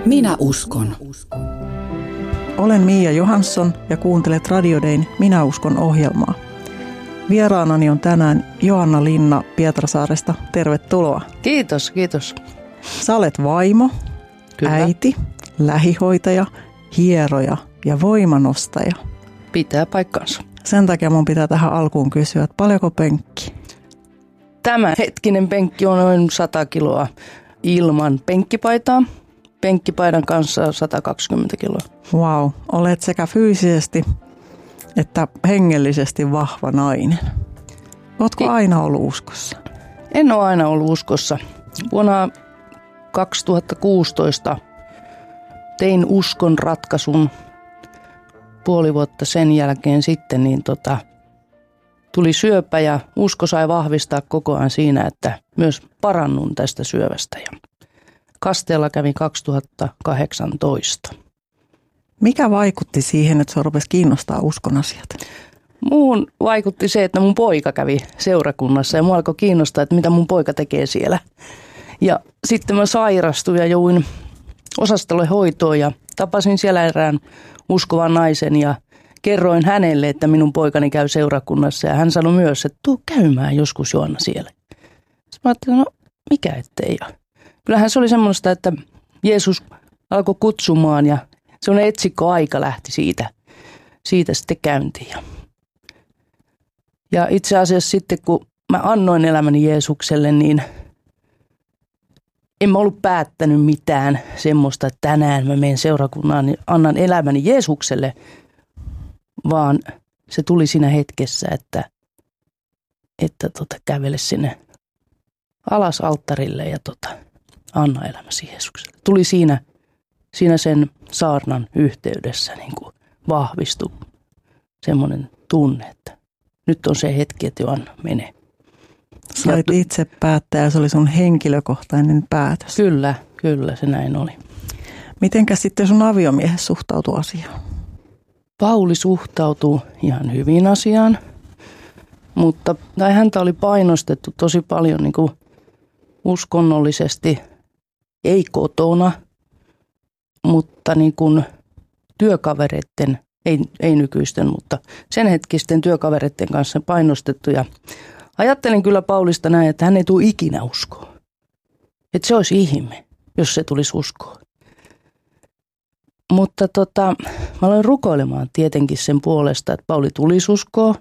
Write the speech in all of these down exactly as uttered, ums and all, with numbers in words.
Minä uskon. Olen Mia Johansson ja kuuntelet Radio Dayn Minä uskon -ohjelmaa. Vieraanani on tänään Joanna Linna Pietarsaaresta. Tervetuloa. Kiitos, kiitos. Sä olet vaimo, Kyllä. äiti, lähihoitaja, hieroja ja voimanostaja. Pitää paikkansa. Sen takia mun pitää tähän alkuun kysyä, että paljonko penkki? Tämä hetkinen penkki on noin sata kiloa ilman penkkipaitaa. Penkkipaidan kanssa sata kaksikymmentä kiloa. Vau, wow. Olet sekä fyysisesti että hengellisesti vahva nainen. Ootko aina ollut uskossa? En ole aina ollut uskossa. Vuonna kaksituhattakuusitoista tein uskon ratkaisun. Puoli vuotta sen jälkeen sitten niin tota, tuli syöpä ja usko sai vahvistaa koko ajan siinä, että myös parannun tästä syövästä. Ja kasteella kävin kaksituhattakahdeksantoista. Mikä vaikutti siihen, että sinua rupesi kiinnostaa uskon asiat? Muuhun vaikutti se, että mun poika kävi seurakunnassa ja mua alkoi kiinnostaa, että mitä mun poika tekee siellä. Ja sitten mä sairastuin ja jouduin osastolle hoitoon ja tapasin siellä erään uskovan naisen ja kerroin hänelle, että minun poikani käy seurakunnassa ja hän sanoi myös, että tuu käymään joskus Joanna siellä. Sitten mä ajattelin, no mikä ettei. Ja kyllähän se oli semmoista, että Jeesus alkoi kutsumaan ja semmoinen etsikkoaika lähti siitä, siitä sitten käyntiin. Ja itse asiassa sitten kun mä annoin elämäni Jeesukselle, niin en mä ollut päättänyt mitään semmoista, että tänään mä menen seurakunnaan, niin annan elämäni Jeesukselle, vaan se tuli siinä hetkessä, että, että tota, kävele sinne alas alttarille ja tota, anna elämäsi Jeesukselle. Tuli siinä, siinä sen saarnan yhteydessä niin kuin vahvistui semmoinen tunne, että nyt on se hetki, että Joanna menee. Sait ja, itse päättää ja se oli sun henkilökohtainen päätös. Kyllä, kyllä se näin oli. Mitenkä sitten sun aviomies suhtautui asiaan? Pauli suhtautuu ihan hyvin asiaan, mutta tai häntä oli painostettu tosi paljon niin kuin uskonnollisesti, ei kotona, mutta niin kuin työkavereiden, ei, ei nykyisten, mutta sen hetkisten työkavereiden kanssa painostettu. Ja ajattelin kyllä Paulista näin, että hän ei tule ikinä uskoon. Että se olisi ihme, jos se tulisi uskoon. Mutta tota, mä aloin rukoilemaan tietenkin sen puolesta, että Pauli tulisi uskoon.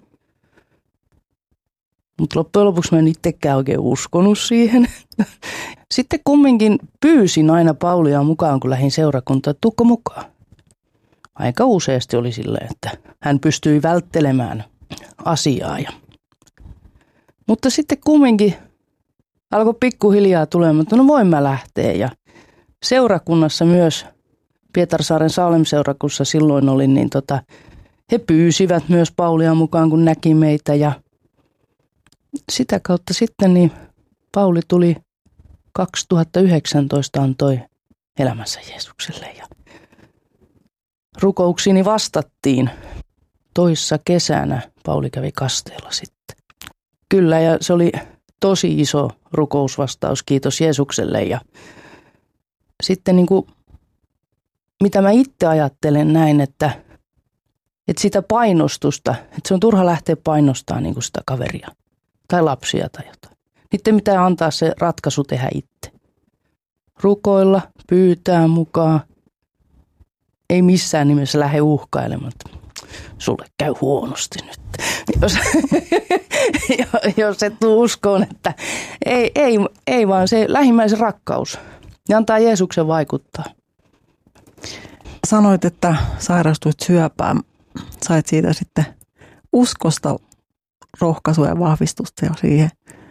Mutta loppujen lopuksi mä en itsekään oikein uskonut siihen. Sitten kumminkin pyysin aina Paulia mukaan, kun lähdin seurakuntaan, että tuukko mukaan. Aika useasti oli silleen, että hän pystyi välttelemään asiaa. Ja mutta sitten kumminkin alkoi pikkuhiljaa tulemaan, että no voin mä lähteä. Ja seurakunnassa myös, Pietarsaaren Salem-seurakunnassa silloin olin, niin tota, he pyysivät myös Paulia mukaan, kun näki meitä. Ja sitä kautta sitten niin Pauli tuli kaksituhattayhdeksäntoista antoi elämänsä Jeesukselle. Ja rukouksiini vastattiin. Toissa kesänä Pauli kävi kasteella sitten. Kyllä, ja se oli tosi iso rukousvastaus, kiitos Jeesukselle. Ja sitten niin kuin, mitä mä itse ajattelen näin, että, että sitä painostusta, että se on turha lähteä painostamaan niin kuin sitä kaveria tai lapsia tai jotain. Niiden pitää antaa se ratkaisu tehdä itse. Rukoilla, pyytää mukaan, ei missään nimessä lähde uhkailemaan. Sulle käy huonosti nyt, jos, jos et tule uskoon, että ei, ei, ei vaan se lähimmäisen rakkaus ja antaa Jeesuksen vaikuttaa. Sanoit, että sairastuit syöpään. Sait siitä sitten uskosta rohkaisua ja vahvistusta ja siihen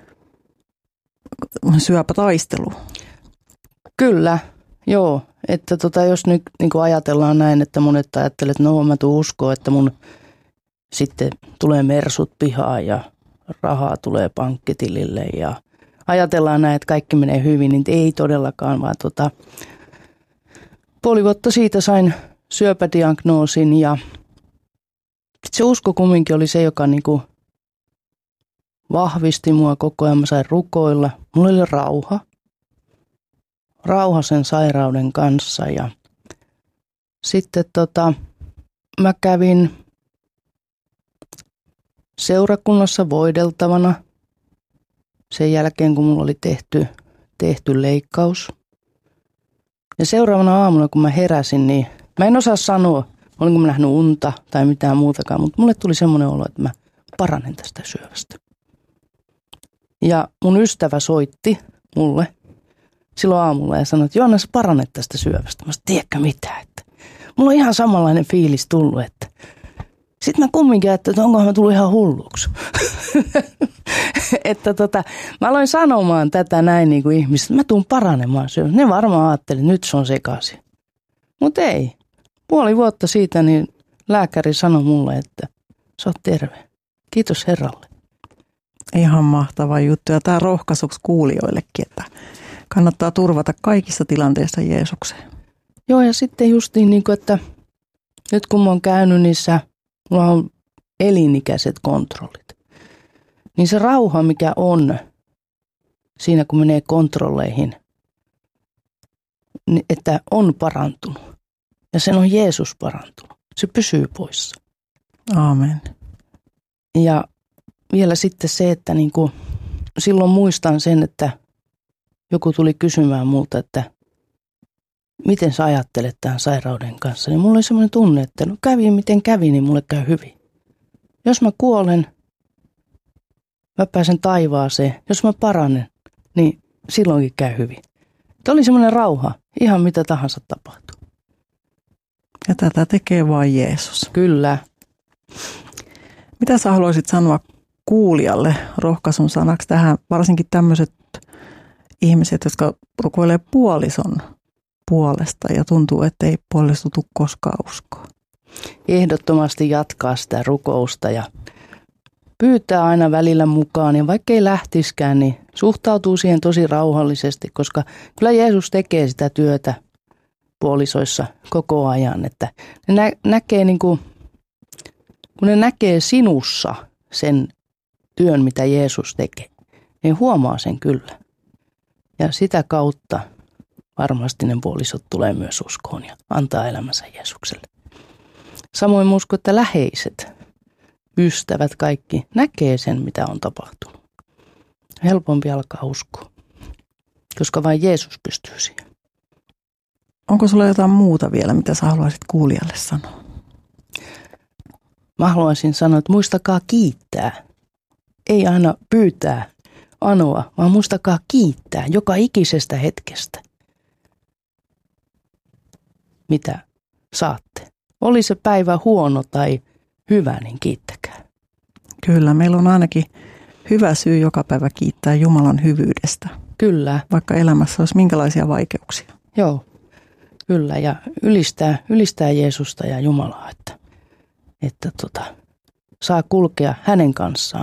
syöpätaisteluun. Kyllä, joo. Että tota, jos nyt niin kuin ajatellaan näin, että monet ajattelee, että no mä tuun uskoon, että mun sitten tulee mersut pihaan ja rahaa tulee pankkitilille ja ajatellaan näin, että kaikki menee hyvin, niin ei todellakaan, vaan tota, puoli vuotta siitä sain syöpädiagnoosin ja se usko kumminkin oli se, joka niin kuin vahvisti mua koko ajan. Mä sain rukoilla. Mulla oli rauha. rauha sen sairauden kanssa. Ja sitten tota, mä kävin seurakunnassa voideltavana sen jälkeen, kun mulla oli tehty, tehty leikkaus. Ja seuraavana aamuna, kun mä heräsin, niin mä en osaa sanoa, olinko mä nähnyt unta tai mitään muutakaan, mutta mulle tuli semmoinen olo, että mä paranen tästä syövästä. Ja mun ystävä soitti mulle silloin aamulla ja sanoi, että Joanna, sä paranet tästä syövästä. Mä sanoin, tiedätkö mitä, että mulla on ihan samanlainen fiilis tullut, että sitten mä kumminkin ajattelin, että onkohan mä tullut ihan hulluksi. että tota, mä aloin sanomaan tätä näin niin kuin ihmiset, mä tuun paranemaan syövästä. Ne varmaan ajattelivat, että nyt se on sekaisin. Mutta ei. Puoli vuotta siitä niin lääkäri sanoi mulle, että sä oot terve. Kiitos Herralle. Ihan mahtava juttu. Ja tämä rohkaisuksi kuulijoillekin, että kannattaa turvata kaikissa tilanteissa Jeesukseen. Joo, ja sitten justiin niin kuin, että nyt kun mä oon käynyt niissä, mulla on elinikäiset kontrollit. Niin se rauha, mikä on siinä, kun menee kontrolleihin, että on parantunut. Ja sen on Jeesus parantunut. Se pysyy poissa. Aamen. Ja vielä sitten se, että niin kuin, silloin muistan sen, että joku tuli kysymään multa, että miten sä ajattelet tämän sairauden kanssa. Niin mulla oli semmoinen tunne, että no kävi miten kävi, niin mulle käy hyvin. Jos mä kuolen, mä pääsen taivaaseen. Jos mä paranen, niin silloinkin käy hyvin. Tämä oli semmoinen rauha, ihan mitä tahansa tapahtuu. Ja tätä tekee vain Jeesus. Kyllä. Mitä sä haluaisit sanoa kuulijalle rohkaisun sanaksi tähän, varsinkin tämmöiset ihmiset, jotka rukoilee puolison puolesta ja tuntuu, että ei puoliso tule koskaan uskoa? Ehdottomasti jatkaa sitä rukousta ja pyytää aina välillä mukaan. Ja vaikka ei lähtiskään, niin suhtautuu siihen tosi rauhallisesti, koska kyllä Jeesus tekee sitä työtä puolisoissa koko ajan. Että ne nä- näkee niin kuin, kun ne näkee sinussa sen työn, mitä Jeesus tekee, niin huomaa sen kyllä. Ja sitä kautta varmasti ne puolisot tulee myös uskoon ja antaa elämänsä Jeesukselle. Samoin mä uskon, että läheiset, ystävät, kaikki näkee sen, mitä on tapahtunut. Helpompi alkaa uskoa, koska vain Jeesus pystyy siihen. Onko sulla jotain muuta vielä, mitä sä haluaisit kuulijalle sanoa? Mä haluaisin sanoa, että muistakaa kiittää. Ei aina pyytää, anoa, vaan muistakaa kiittää joka ikisestä hetkestä, mitä saatte. Oli se päivä huono tai hyvä, niin kiittäkää. Kyllä, meillä on ainakin hyvä syy joka päivä kiittää Jumalan hyvyydestä. Kyllä. Vaikka elämässä olisi minkälaisia vaikeuksia. Joo, kyllä. Ja ylistää, ylistää Jeesusta ja Jumalaa, että, että tota, saa kulkea hänen kanssaan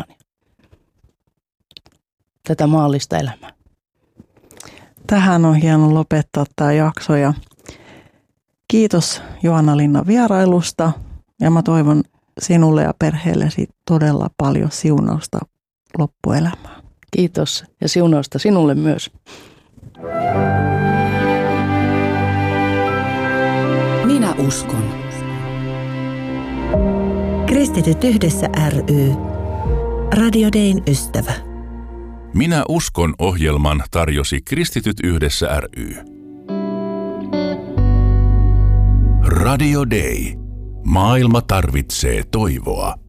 tätä maallista elämää. Tähän on hieno lopettaa tämä jakso ja kiitos Joanna-Linna vierailusta ja mä toivon sinulle ja perheellesi todella paljon siunausta loppuelämään. Kiitos ja siunausta sinulle myös. Minä uskon. Kristityt yhdessä ry. Radio Dayn ystävä. Minä uskon -ohjelman tarjosi Kristityt yhdessä ry. Radio Day. Maailma tarvitsee toivoa.